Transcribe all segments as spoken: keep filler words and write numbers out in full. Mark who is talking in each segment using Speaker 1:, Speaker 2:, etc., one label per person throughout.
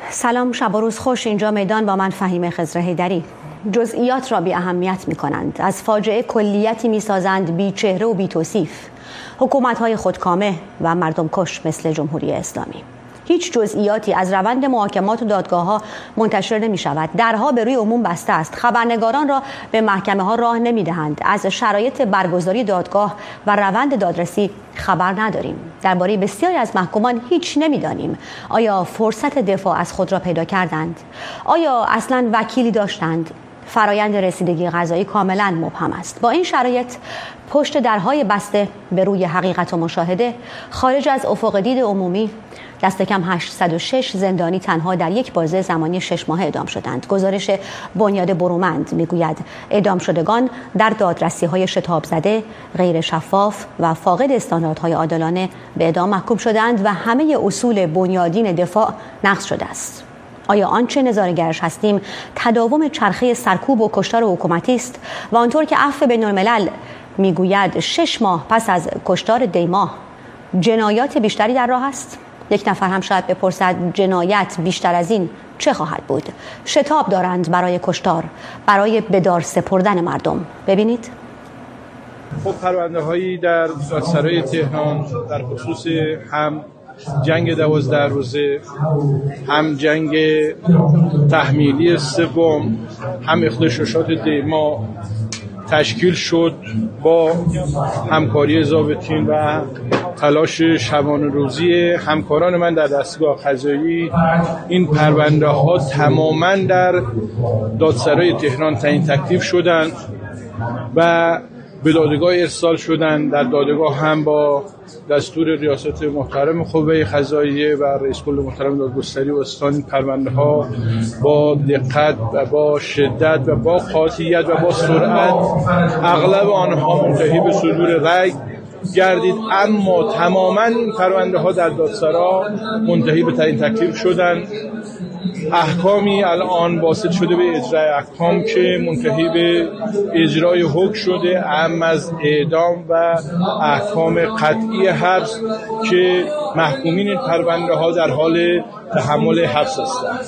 Speaker 1: سلام، شب و روز خوش. اینجا میدان با من فهیمه خضر حیدری. جزئیات را بی اهمیت می کنند، از فاجعه کلیتی می سازند بی چهره و بی توصیف. حکومت های خودکامه و مردم کش مثل جمهوری اسلامی. هیچ جزئیاتی از روند محاکمات و دادگاه ها منتشر نمی شود. درها به روی عموم بسته است. خبرنگاران را به محکمه ها راه نمی دهند. از شرایط برگزاری دادگاه و روند دادرسی خبر نداریم. درباره بسیاری از محکومان هیچ نمی دانیم. آیا فرصت دفاع از خود را پیدا کردند؟ آیا اصلاً وکیلی داشتند؟ فرایند رسیدگی قضایی کاملا مبهم است. با این شرایط پشت درهای بسته به روی حقیقت و مشاهده، خارج از افق دید عمومی، دست کم هشتصد و شش زندانی تنها در یک بازه زمانی شش ماه اعدام شدند. گزارش بنیاد برومند میگوید اعدام شدگان در دادرسی‌های شتاب زده، غیر شفاف و فاقد استانداردهای عادلانه به اعدام محکوم شدند و همه اصول بنیادین دفاع نقض شده است. آیا آنچه نظاره‌گرش هستیم تداوم چرخه سرکوب و کشتار حکومتی است و آنطور که عفو بین‌الملل میگوید شش ماه پس از کشتار دیماه جنایات بیشتری در راه است؟ یک نفر هم شاید بپرسد جنایت بیشتر از این چه خواهد بود؟ شتاب دارند برای کشتار، برای بدار سپردن مردم. ببینید.
Speaker 2: خب پرونده هایی در دادسرای تهران در خصوص هم جنگ دوازده روزه، هم جنگ تحمیلی سوم، هم اغتشاشات دیما تشکیل شد با همکاری ضابطین و تلاش شبانه روزی همکاران من در دستگاه قضایی. این پرونده ها تماما در دادسرای تهران تعیین تکلیف شدند و به دادگاه ارسال شدند. در دادگاه هم با دستور ریاست محترم قوه قضاییه و رئیس کل محترم دادگستری استان این پرونده ها با دقت و با شدت و با قاطعیت و با سرعت اغلب آنها منتهی به صدور رأی گردید، اما تماما این پرونده ها در دادسرا منتهی به تعیین تکلیف شدند. احکامی الان واصل شده به اجرای احکام که منتهی به اجرای حکم شده، هم از اعدام و احکام قطعی حبس که محکومین این پرونده ها در حال تحمل حبس هستند.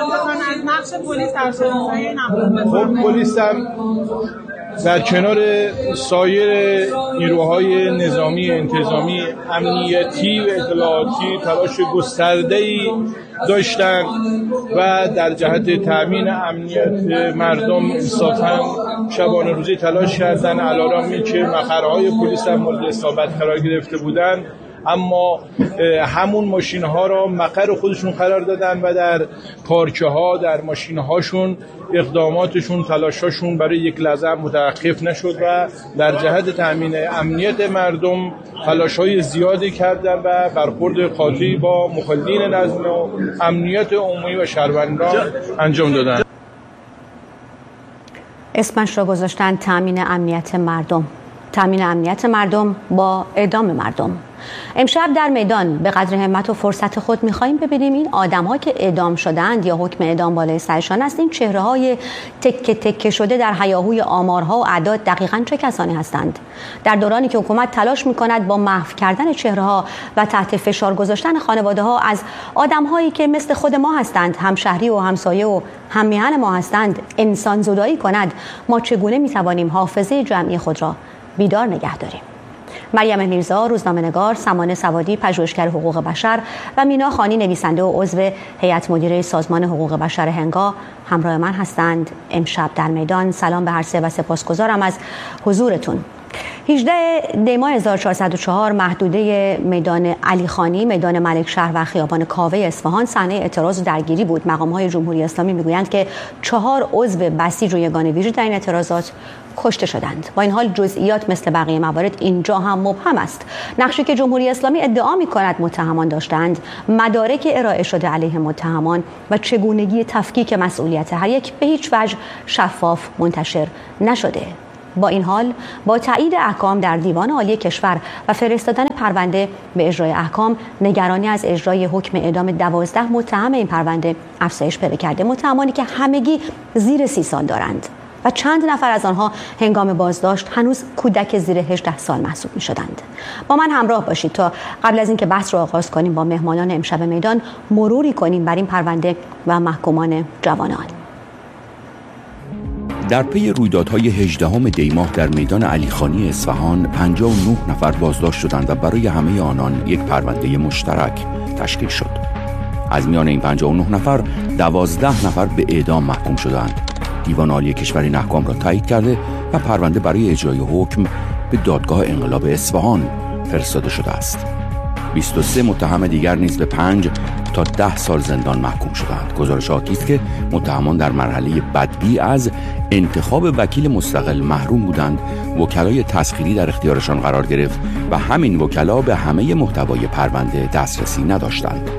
Speaker 2: خب پلیس هم در کنار سایر نیروهای نظامی، انتظامی، امنیتی و اطلاعاتی تلاش گسترده‌ای داشتند و در جهت تأمین امنیت مردم انصافاً شبانه روزی تلاش کردند. علی‌رغم که مقرهای پلیس هم مورد اصابت قرار گرفته بودند، اما همون ماشین ها را مقر خودشون قرار دادن و در پارکه ها در ماشین هاشون اقداماتشون تلاشاشون برای یک لحظه متوقف نشد و در جهت تأمین امنیت مردم تلاش های زیادی کردن و برخورد قاطعی با مخالفین نظم و امنیت عمومی و شهروندان انجام دادن.
Speaker 1: اسمش را گذاشتن تأمین امنیت مردم. تأمین امنیت مردم با اعدام مردم. امشب در میدان به قدر همت و فرصت خود می‌خوایم ببینیم این آدم‌ها که اعدام شدند یا حکم اعدام بالای سرشان است، این چهره‌های تکه تکه شده در هیاهوی آمارها و اعداد دقیقاً چه کسانی هستند؟ در دورانی که حکومت تلاش می‌کند با محو کردن چهره‌ها و تحت فشار گذاشتن خانواده‌ها از آدم‌هایی که مثل خود ما هستند، همشهری و همسایه و هم‌میهن ما هستند، انسان زدایی کند، ما چگونه می‌توانیم حافظه جمعی خود را بیدار نگه داریم؟ مریم میرزا، روزنامه‌نگار، سمانه سوادی، پژوهشگر حقوق بشر و مینا خانی، نویسنده و عضو هیئت مدیره سازمان حقوق بشر هنگا همراه من هستند امشب در میدان. سلام به هر سه و سپاسگزارم از حضورتون. هجدهم دی ماه هزار و چهارصد و چهار محدوده میدان علی خانی، میدان ملک شهر و خیابان کاوه اصفهان صحنه اعتراض و درگیری بود. مقام‌های جمهوری اسلامی میگویند که چهار عضو بسیج و یگان ویژه در این اعتراضات کشته شدند. با این حال جزئیات مثل بقیه موارد اینجا هم مبهم است. نقشی که جمهوری اسلامی ادعا می‌کند متهمان داشتند، مدارک ارائه شده علیه متهمان و چگونگی تفکیک مسئولیت هر یک به هیچ وجه شفاف منتشر نشده. با این حال با تایید احکام در دیوان عالی کشور و فرستادن پرونده به اجرای احکام، نگرانی از اجرای حکم اعدام دوازده متهم این پرونده افزایش پیدا کرده. متهمانی که همگی زیر سی سال دارند و و چند نفر از آنها هنگام بازداشت هنوز کودک زیر هجده سال محسوب می شدند. با من همراه باشید تا قبل از اینکه بحث را آغاز کنیم با مهمانان امشب میدان مروری کنیم بر این پرونده و محکومان جوان آن.
Speaker 3: در پی رویدادهای هجدهم دی ماه در میدان علیخانی اصفهان پنجاه و نه نفر بازداشت شدند و برای همه آنان یک پرونده مشترک تشکیل شد. از میان این پنجاه و نه نفر دوازده نفر به اعدام محکوم شدند. دیوان عالی کشور این احکام را تایید کرده و پرونده برای اجرای حکم به دادگاه انقلاب اصفهان فرستاده شده است. بیست و سه متهم دیگر نیز به پنج تا ده سال زندان محکوم شدند. گزارش حاکی است که متهمان در مرحله بدبی از انتخاب وکیل مستقل محروم بودند. وکلای تسخیری در اختیارشان قرار گرفت و همین وکلا به همه محتوای پرونده دسترسی نداشتند.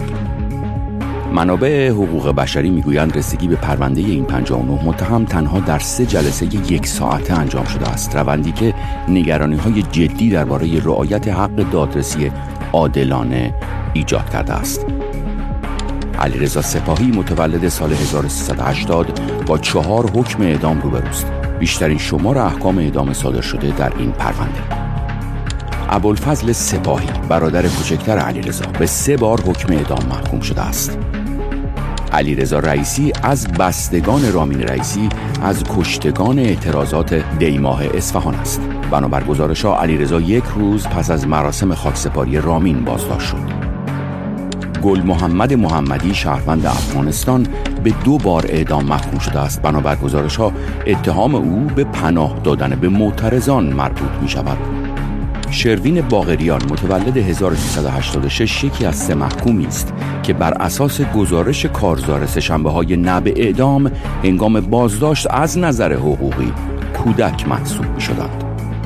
Speaker 3: منابع حقوق بشری میگویند رسیدگی به پرونده این پنجاه و نه متهم تنها در سه جلسه یک ساعته انجام شده است، روندی که نگرانی‌های جدی درباره رعایت حق دادرسی عادلانه ایجاد کرده است. علیرضا سپاهی متولد سال هزار و سیصد و هشتاد با چهار حکم اعدام روبروست. بیشترین شمار احکام اعدام صادر شده در این پرونده. ابوالفضل سپاهی برادر کوچکتر علیرضا به سه بار حکم اعدام محکوم شده است. علیرضا رئیسی از بستگان رامین رئیسی از کشتگان اعتراضات دی ماه اصفهان است. بنابر گزارش‌ها علیرضا یک روز پس از مراسم خاکسپاری رامین بازداشت شد. گل محمد محمدی شهروند افغانستان به دو بار اعدام محکوم شده است. بنابر گزارش‌ها اتهام او به پناه دادن به معترضان مربوط می‌شود. شروین باقریان متولد هزار و سیصد و هشتاد و شش یکی از سه محکومی است که بر اساس گزارش کارزار سه‌شنبه‌های نه به اعدام هنگام بازداشت از نظر حقوقی کودک محسوب می‌شدند.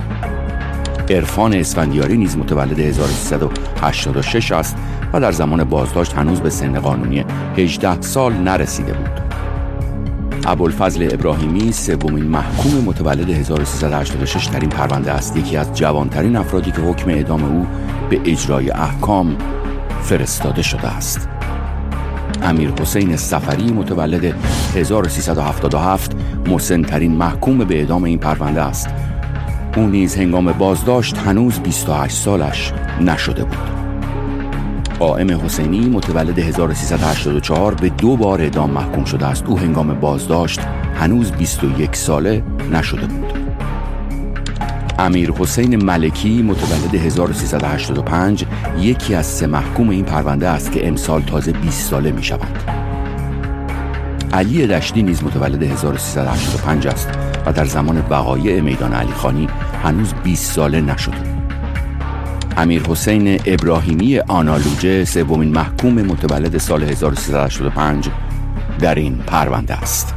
Speaker 3: عرفان اسفندیاری نیز متولد هزار و سیصد و هشتاد و شش است و در زمان بازداشت هنوز به سن قانونی هجده سال نرسیده بود. ابوالفضل ابراهیمی سومین محکوم متولد هزار و سیصد و هشتاد و شش در این پرونده است، یکی از جوانترین افرادی که حکم اعدام او به اجرای احکام فرستاده شده است. امیر حسین سفری متولد هزار و سیصد و هفتاد و هفت مسن‌ترین محکوم به اعدام این پرونده است. او نیز هنگام بازداشت هنوز بیست و هشت سالش نشده بود. قائم حسینی متولد هزار و سیصد و هشتاد و چهار به دو بار اعدام محکوم شده است. او هنگام بازداشت هنوز بیست و یک ساله نشده بود. امیر حسین ملکی متولد هزار و سیصد و هشتاد و پنج یکی از سه محکوم این پرونده است که امسال تازه بیست ساله می شود. علی دشتی نیز متولد هزار و سیصد و هشتاد و پنج است و در زمان وقایع میدان علیخانی هنوز بیست ساله نشده. امیر حسین ابراهیمی آنالوجه سومین محکوم متولد سال هزار و سیصد و هشتاد و پنج در این پرونده است.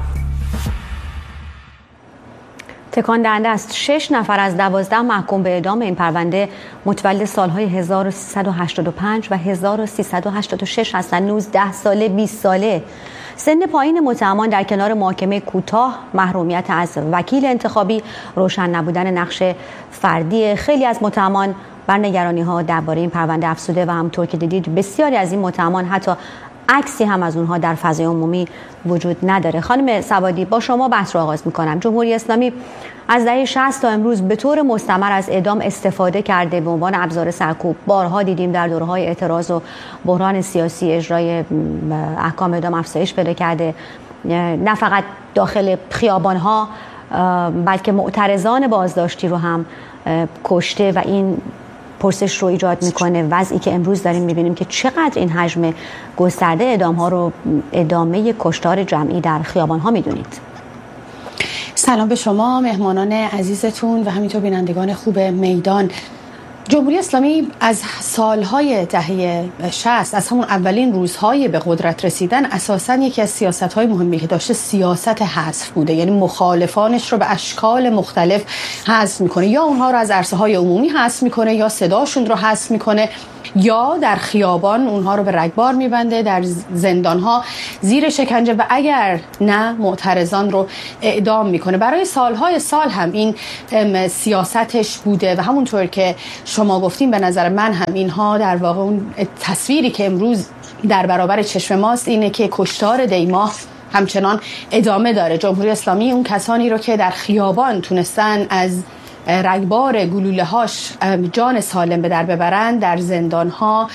Speaker 1: تکان دهنده است شش نفر از دوازده محکوم به اعدام این پرونده متولد سالهای هزار و سیصد و هشتاد و پنج و هزار و سیصد و هشتاد و شش هستند. نوزده ساله، بیست ساله. سن پایین متهمان در کنار محاکمه کوتاه، محرومیت از وکیل انتخابی، روشن نبودن نقش فردی خیلی از متهمان بر نگرانی‌ها درباره این پرونده افزوده و همونطور که دیدید بسیاری از این متهمان حتی عکسی هم از اونها در فضای عمومی وجود نداره. خانم سوادی، با شما بحث رو آغاز می‌کنم. جمهوری اسلامی از دهه شصت تا امروز به طور مستمر از اعدام استفاده کرده به عنوان ابزار سرکوب. بارها دیدیم در دوره‌های اعتراض و بحران سیاسی اجرای احکام اعدام افزایش پیدا کرده، نه فقط داخل خیابان‌ها بلکه معترضان بازداشتی رو هم کشته و این پرسش رو ایجاد میکنه وضعی که امروز داریم میبینیم که چقدر این حجم گسترده اعدام ها رو ادامه کشتار جمعی در خیابان ها میدونید.
Speaker 4: سلام به شما مهمانان عزیزتون و همینطور بینندگان خوب میدان. جمهوری اسلامی از سالهای دهه شصت، از همون اولین روزهای به قدرت رسیدن، اساساً یکی از سیاست‌های مهمی که داشته سیاست حذف بوده، یعنی مخالفانش رو به اشکال مختلف حذف میکنه، یا اونها رو از عرصه‌های عمومی حذف میکنه، یا صداشون رو حذف میکنه، یا در خیابان اونها رو به رگبار میبنده، در زندانها زیر شکنجه و اگر نه معترضان رو اعدام میکنه. برای سالهای سال هم این سیاستش بوده و همونطور که شما گفتیم به نظر من هم اینها در واقع اون تصویری که امروز در برابر چشم ماست اینه که کشتار دی ماه همچنان ادامه داره. جمهوری اسلامی اون کسانی رو که در خیابان تونستن از رگبار گلوله هاش جان سالم به در ببرن، در زندان ها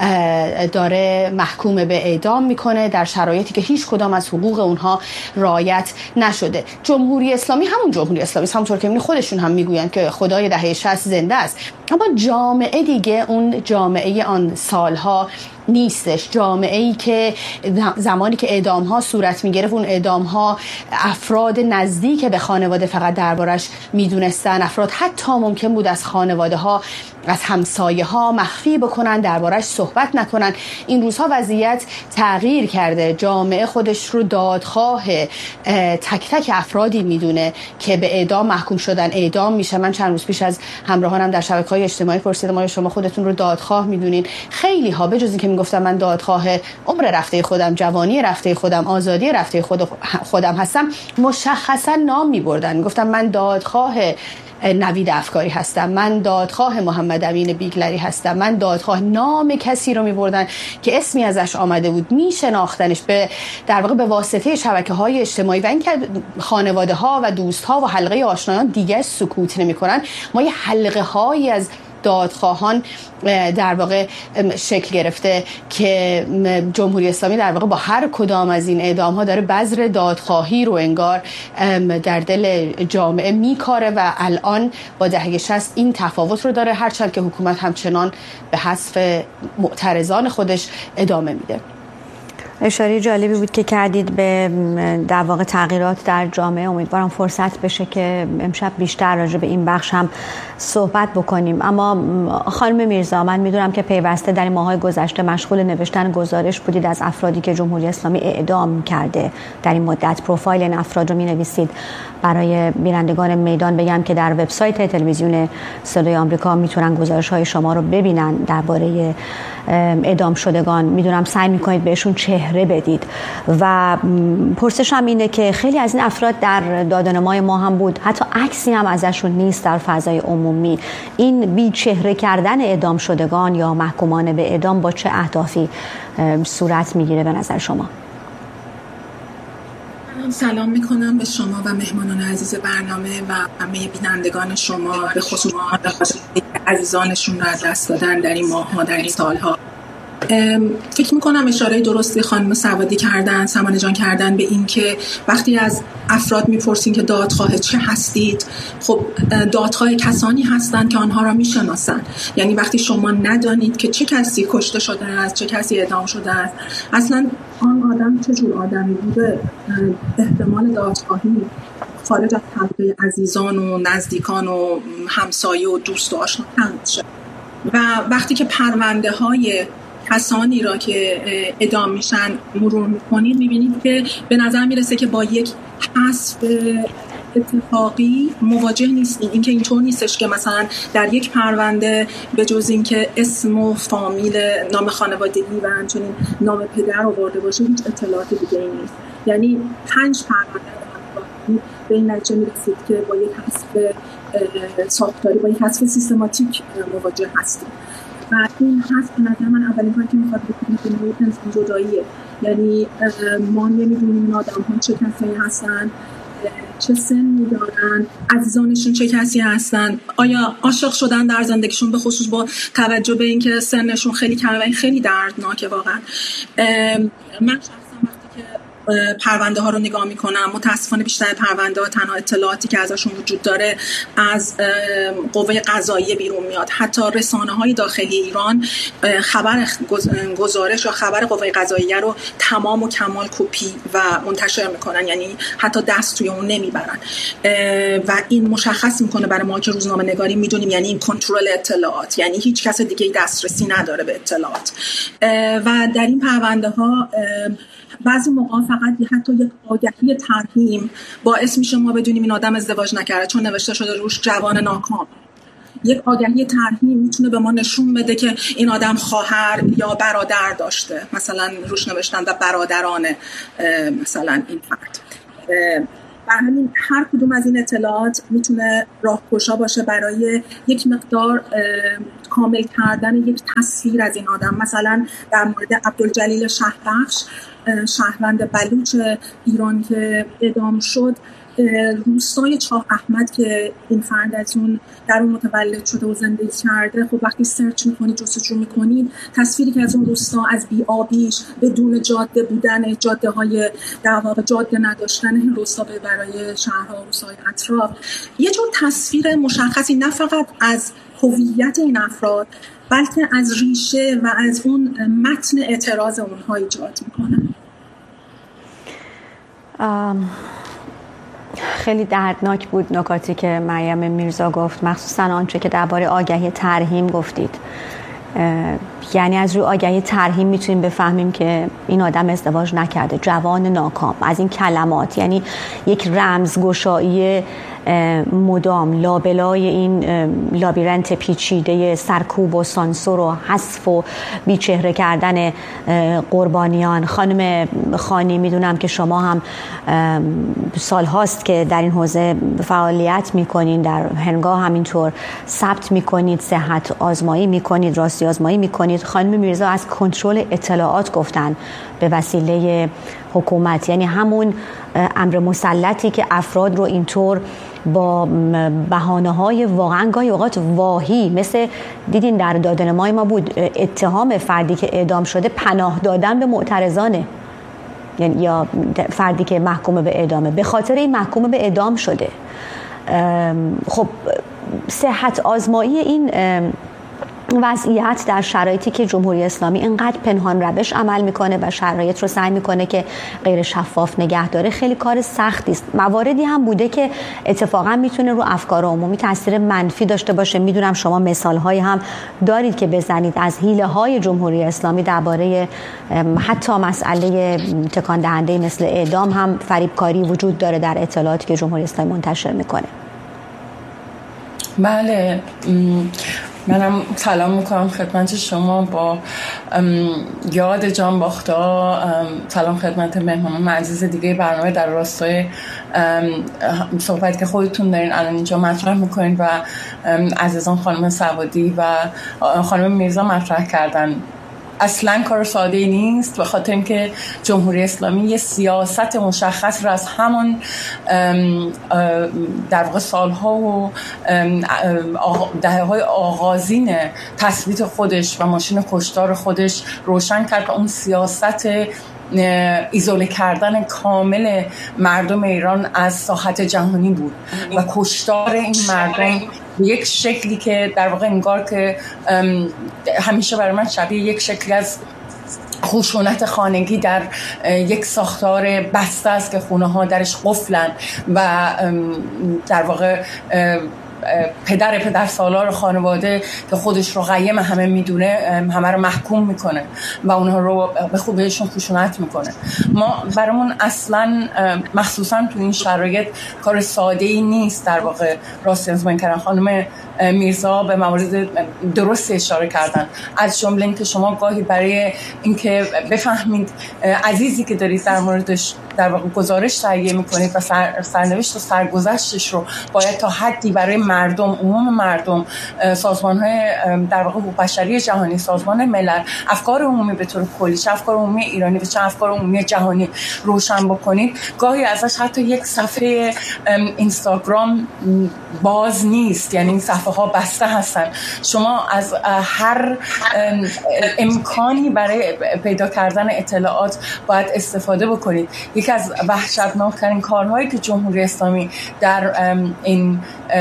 Speaker 4: داره محکوم به اعدام میکنه در شرایطی که هیچ کدام از حقوق اونها رعایت نشده. جمهوری اسلامی همون جمهوری اسلامی همونطور که خودشون هم میگوین که خدای دهه شصت زنده است، اما جامعه دیگه اون جامعه آن سالها نیستش. جامعه ای که زمانی که اعدام ها صورت میگرفت اون اعدام ها افراد نزدیک به خانواده فقط دربارش میدونستن، افراد حتی ممکن بود از خانواده ها از همسایه ها مخفی بکنن، دربارش صحبت نکنن. این روزها وضعیت تغییر کرده. جامعه خودش رو دادخواه تک تک افرادی میدونه که به اعدام محکوم شدن، اعدام میشه. من چند روز پیش از همراهانم در شبکه‌های اجتماعی پرسیدم آیا شما خودتون رو دادخواه میدونین؟ خیلی ها به جز اینکه میگفتم من دادخواه عمر رفته خودم، جوانی رفته خودم، آزادی رفته خود خودم هستم، مشخصا نام میبردن. میگفتم من دادخواه نوید افکاری هستم، من دادخواه محمد امین بیگلری هستم، من دادخواه، نام کسی رو میبردن که اسمی ازش آمده بود، میشناختنش به در واقع به واسطه شبکه‌های اجتماعی. و اینکه خانواده ها و دوست ها و حلقه آشنایان دیگه سکوت نمی‌کنن، ما یه حلقه هایی از دادخواهان در واقع شکل گرفته که جمهوری اسلامی در واقع با هر کدام از این اعدام ها داره بذر دادخواهی رو انگار در دل جامعه میکاره و الان با دهه شصت این تفاوت رو داره، هرچند که حکومت همچنان به حذف معترضان خودش ادامه میده.
Speaker 1: اشاره جالبی بود که کردید به در واقع تغییرات در جامعه. امیدوارم فرصت بشه که امشب بیشتر راجع به این بخش هم صحبت بکنیم. اما خانم میرزا، من میدونم که پیوسته در این ماهای گذشته مشغول نوشتن گزارش بودید از افرادی که جمهوری اسلامی اعدام کرده. در این مدت پروفایل این افراد رو مینویسید. برای بینندگان میدان بگم که در وبسایت تلویزیون صدای آمریکا میتونن گزارش‌های شما رو ببینن درباره اعدام شدگان. میدونم سعی میکنید بهشون چهره بدید و پرسشم اینه که خیلی از این افراد در دادنمای ما هم بود، حتی عکسی هم ازشون نیست در فضای عمومی. این بی چهره کردن اعدام شدگان یا محکومان به اعدام با چه اهدافی صورت میگیره به نظر شما؟
Speaker 5: سلام میکنم به شما و مهمانان عزیز برنامه و همه بینندگان شما، به خصوص عزیزانشون رو از دست دادن در این ماه‌ها، در این سالها. فکر میکنم اشاره درستی خانم سوادی کردن، سمانه جان کردن به این که وقتی از افراد میپرسین که دادخواه چه هستید، خب دادخواه کسانی هستند که آنها را میشناسن. یعنی وقتی شما ندانید که چه کسی کشته شده است، چه کسی اعدام شده است، اصلا آن آدم چه جور آدمی بوده، احتمال دادخواهی خارج از حلقه عزیزان و نزدیکان و همسایه و دوست و آشنا میشه. و وقتی که پرونده های کسانی را که اعدام میشن مرور میکنید، میبینید که به نظر میرسه که با یک حذف اتفاقی مواجه نیستیم. این که اینطور نیستش که مثلا در یک پرونده به جز این که اسم و فامیل، نام خانوادگی و همچنین نام پدر آورده باشه هیچ اطلاعات دیگه ای نیست. یعنی پنج پرونده به این نتیجه میرسید که با یک حذف ساختاری، با یک حذف سیستماتیک مواجه هستیم. و این هست به نظر من اولین کاری که میخواد بکنید که نوعی تنظیم جداییه. یعنی ما نمیدونیم این آدم ها چه کسی هستن، چه سنی دارن، عزیزانشون چه کسی هستن، آیا عاشق شدن در زندگیشون، به خصوص با توجه به اینکه سنشون خیلی کمه و این خیلی دردناکه واقعا. من پرونده ها رو نگاه میکنم، متاسفانه بیشتر پرونده ها تنها اطلاعاتی که ازشون وجود داره از قوه قضاییه بیرون میاد. حتی رسانه های داخلی ایران خبر گزارش یا خبر قوه قضاییه رو تمام و کمال کپی و منتشر میکنن، یعنی حتی دست توی اون نمیبرن و این مشخص میکنه برای ما که روزنامه نگاری میدونیم، یعنی این کنترل اطلاعات، یعنی هیچ کس دیگه دسترسی نداره به اطلاعات. و در این پرونده ها بعضی موقع فقط حتی یک آگهی ترحیم باعث میشه ما بدونیم این آدم ازدواج نکرده چون نوشته شده روش جوان ناکام. یک آگهی ترحیم میتونه به ما نشون بده که این آدم خواهر یا برادر داشته، مثلا روش نوشتن و برادران مثلا این فرد. برای همین هر کدوم از این اطلاعات میتونه راهگشا باشه برای یک مقدار کامل کردن یک تصویر از این آدم. مثلا در مورد عبدالجلیل شهربخش شهروند بلوچ ایران که اعدام شد، روستای چاه احمد که این فرد از اون در اون متولد شده و زندگی کرده، خب وقتی سرچ میکنید، جستجو میکنید، تصویری که از اون روستا از بی‌آبیش، بدون جاده بودن، جاده های در واقع جاده نداشتن این روستا به برای شهرها و روستای اطراف، یه جور تصویر مشخصی نه فقط از هویت این افراد بلکه از ریشه و از اون متن اعتراض اونها ایجاد میکنه.
Speaker 1: ام... خیلی دردناک بود نکاتی که مریم میرزا گفت، مخصوصا آنچه که درباره آگهی ترحیم گفتید. یعنی از روی آگهی ترحیم میتونیم بفهمیم که این آدم ازدواج نکرده، جوان ناکام. از این کلمات، یعنی یک رمزگشایی مدام لابلای این لابیرنت پیچیده سرکوب و سانسور و حذف و بیچهره کردن قربانیان. خانم خانی، میدونم که شما هم سال هاست که در این حوزه فعالیت میکنین، در هنگاه همینطور ثبت میکنید، صحت آزمایی میکنید، راستی آزمایی میکنید. خانم میرزا از کنترل اطلاعات گفتن به وسیله حکومت، یعنی همون امر مسلطی که افراد رو اینطور با بهانه‌های واقعا گاهی اوقات واهی، مثل دیدین در دادنمای ما بود اتهام فردی که اعدام شده پناه دادن به معترضانه، یعنی یا فردی که محکوم به اعدامه به خاطر این محکوم به اعدام شده. خب صحت آزمایی این وضعیت در شرایطی که جمهوری اسلامی اینقدر پنهان روش عمل میکنه و شرایط رو سعی میکنه که غیر شفاف نگه داره، خیلی کار سختی است. مواردی هم بوده که اتفاقا میتونه رو افکار عمومی تاثیر منفی داشته باشه. میدونم شما مثالهایی هم دارید که بزنید از حیله های جمهوری اسلامی درباره حتی مسئله تکان دهنده مثل اعدام هم فریبکاری وجود داره در اطلاعاتی که جمهوری اسلامی منتشر میکنه.
Speaker 6: بله، منم سلام میکنم خدمت شما با یاد جان باختا. سلام خدمت مهمانان عزیز دیگه برنامه در راستای صحبت که خودتون دارین الان اینجا مطرح میکنین و عزیزان خانم سوادی و خانم میرزا مطرح کردن. اصلا کار ساده ای نیست، به خاطر اینکه جمهوری اسلامی یه سیاست مشخص رو از همون در واقع سالها و دهه‌های آغازین تثبیت خودش و ماشین کشتار خودش روشن کرد. اون سیاست ایزوله کردن کامل مردم ایران از ساحت جهانی بود و کشتار این مردم به یک شکلی که در واقع انگار که همیشه برای من شبیه یک شکلی از خشونت خانگی در یک ساختار بسته است که خونه ها درش قفلن و در واقع پدر پدر سالار خانواده که خودش رو قیم همه میدونه همه رو محکوم میکنه و اونها رو به خوب بهشون خشونت میکنه. ما برامون اصلا مخصوصا تو این شرایط کار ساده ای نیست در واقع راستی آزمایی کردن. خانم میرزا به موارد درست اشاره کردن، از جمله اینکه شما گاهی برای اینکه بفهمید عزیزی که دارید در موردش در واقع گزارش تهیه میکنید و سر، سرنوشت و سرگذشتش رو باید تا حدی برای مردم، عموم مردم، سازمان‌های در واقع حقوق بشری جهانی، سازمان ملل، افکار عمومی به طور کلی، چه افکار عمومی ایرانی و چه افکار عمومی جهانی روشن بکنید، گاهی ازش حتی یک صفحه اینستاگرام باز نیست، یعنی این صفحه ها بسته هستن. شما از هر امکانی برای پیدا کردن اطلاعات باید استفاده بکنید. یکی از وحشتناکترین کارهایی که جمهوری اسلامی در این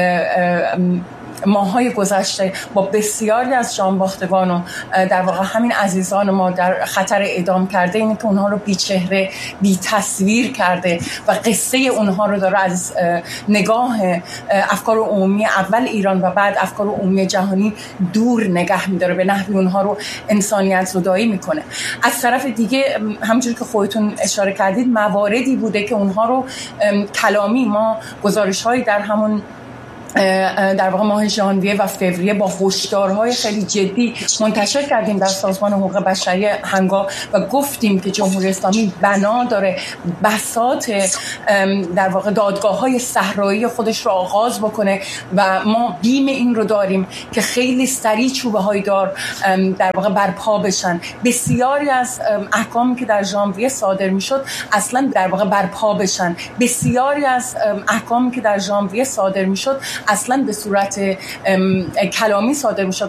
Speaker 6: ماهای گذشته با بسیاری از جانباختگان و در واقع همین عزیزان ما در خطر اعدام کرده اینه که اونها رو بی چهره، بی تصویر کرده و قصه اونها رو داره از نگاه افکار عمومی اول ایران و بعد افکار عمومی جهانی دور نگه می‌داره، به نحوی اونها رو انسانیت زدایی میکنه. از طرف دیگه همونجوری که خودتون اشاره کردید مواردی بوده که اونها رو کلامی، ما گزارش‌هایی در همون در واقع ماه ژانویه و فوریه با هشدارهای خیلی جدی منتشر کردیم در سازمان حقوق بشری هنگام و گفتیم که جمهوری اسلامی بنا داره بساط در واقع دادگاه‌های صحرایی خودش رو آغاز بکنه و ما بیم این رو داریم که خیلی سریع چوبه‌های دار در واقع برپا بشن. بسیاری از احکامی که در ژانویه صادر میشد اصلا در واقع برپا بشن. بسیاری از احکامی که در ژانویه صادر میشد اصلا به صورت کلامی صادر میشد